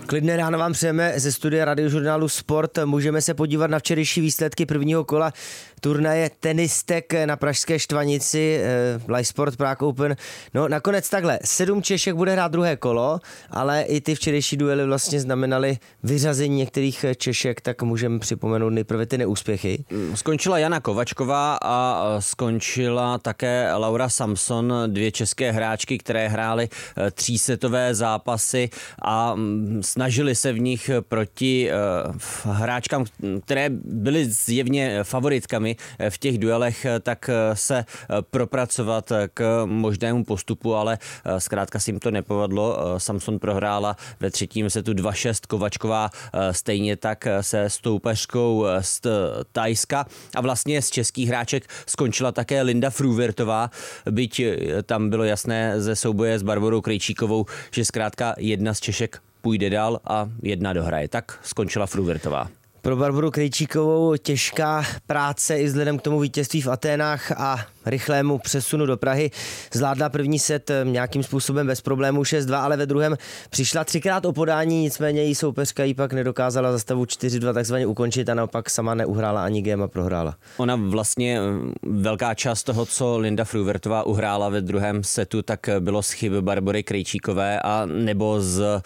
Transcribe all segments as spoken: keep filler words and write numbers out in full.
Klidné ráno vám přejeme ze studia Radiožurnálu Sport. Můžeme se podívat na včerejší výsledky prvního kola turnaje tenistek na pražské Štvanici, eh, Live Sport Prague Open. No nakonec takhle, sedm Češek bude hrát druhé kolo, ale i ty včerejší duely vlastně znamenaly vyřazení některých Češek, tak můžeme připomenout nejprve ty neúspěchy. Skončila Jana Kovačková a skončila také Laura Samson, dvě české hráčky, které hrály třísetové zápasy a snažili se v nich proti hráčkám, které byly zjevně favoritkami v těch duelech, tak se propracovat k možnému postupu, ale zkrátka si jim to nepovedlo. Samson prohrála ve třetím setu dva šest, Kovačková stejně tak se stoupeřkou z Thajska a vlastně z českých hráček skončila také Linda Fruhvirtová, byť tam bylo jasné ze souboje s Barborou Krejčíkovou, že zkrátka jedna z Češek půjde dál a jedna dohraje. Tak skončila Fruhvirtová. Pro Barboru Krejčíkovou těžká práce i vzhledem k tomu vítězství v Aténách a rychlému přesunu do Prahy. Zvládla první set nějakým způsobem bez problémů šest dva, ale ve druhém přišla třikrát o podání, nicméně její soupeřka ji pak nedokázala za stavu čtyři dva takzvaně ukončit a naopak sama neuhrála ani game a prohrála. Ona vlastně velká část toho, co Linda Fruhvirtová uhrála ve druhém setu, tak bylo z chyb Barbory Krejčíkové a nebo z,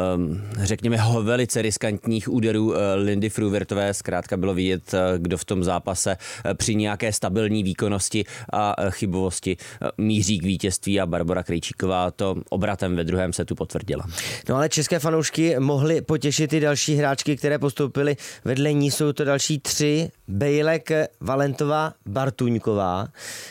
řekněme, velice riskantních úderů Lindy Fruhvirtové. Zkrátka bylo vidět, kdo v tom zápase při nějaké stabilní výkonnosti a chybovosti míří k vítězství a Barbora Krejčíková to obratem ve druhém setu potvrdila. No ale české fanoušky mohly potěšit i další hráčky, které postoupily. Vedle ní jsou to další tři, Bejlek, Valentová, Bartuňková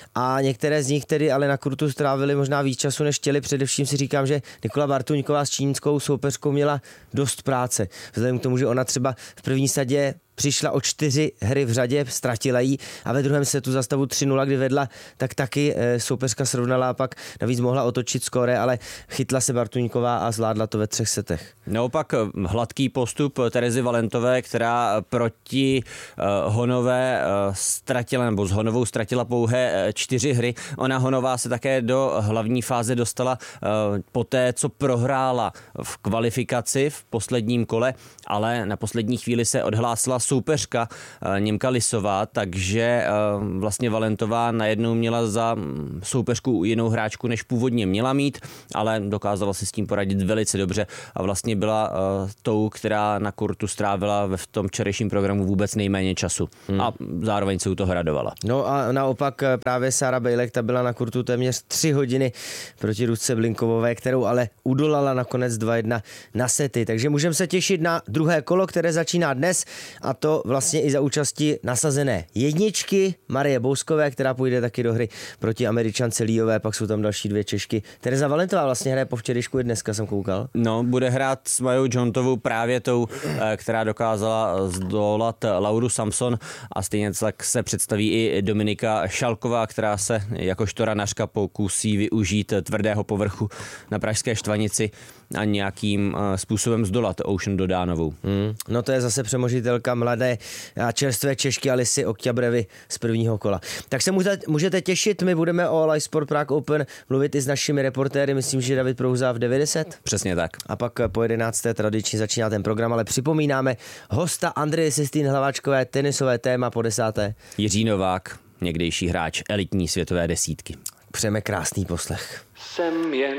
a některé z nich tedy ale na kurtu strávili možná víc času, než chtěli. Především si říkám, že Nikola Bartuňková s čínskou soupeřkou měla dost práce. Vzhledem k tomu, že ona třeba v první sadě přišla o čtyři hry v řadě, ztratila jí a ve druhém setu za stavu tři nula, kdy vedla, tak taky soupeřka srovnala a pak navíc mohla otočit skóre, ale chytla se Bartuňková a zvládla to ve třech setech. Naopak hladký postup Terezy Valentové, která proti uh, Honové uh, ztratila, nebo s Honovou ztratila pouhé uh, čtyři hry. Ona Honová se také do hlavní fáze dostala uh, poté, co prohrála v kvalifikaci v posledním kole, ale na poslední chvíli se odhlásila soupeřka Němka Lisová, takže vlastně Valentová najednou měla za soupeřku jinou hráčku, než původně měla mít, ale dokázala si s tím poradit velice dobře a vlastně byla tou, která na kurtu strávila v tom včerejším programu vůbec nejméně času hmm. a zároveň se u toho radovala. No a naopak právě Sára Bejlek, ta byla na kurtu téměř tři hodiny proti Ruce Blinkovové, kterou ale udolala nakonec dva jedna na sety, takže můžeme se těšit na druhé kolo, které začíná dnes a to vlastně i za účasti nasazené jedničky Marie Bouskové, která půjde taky do hry proti Američance Líové, pak jsou tam další dvě Češky. Tereza Valentová vlastně hraje po včerejšku i dneska, jsem koukal. No, bude hrát s Majou Jontovou, právě tou, která dokázala zdolat Lauru Samson a stejně tak se představí i Dominika Šalková, která se jakožto ranařka pokusí využít tvrdého povrchu na pražské Štvanici a nějakým způsobem zdolat Ocean Dodánovou. Hmm, no to je zase přemožitelka mladé a čerstvé Češky Alisy Okťabrevy z prvního kola. Tak se můžete, můžete těšit, my budeme o Live Sport Prague Open mluvit i s našimi reportéry, myslím, že David Prouza v devět deset. Přesně tak. A pak po jedenácté tradičně začíná ten program, ale připomínáme hosta Andreje Sistín Hlaváčkové, tenisové téma po desáté. Jiří Novák, někdejší hráč elitní světové desítky. Přejeme krásný poslech. Jsem jen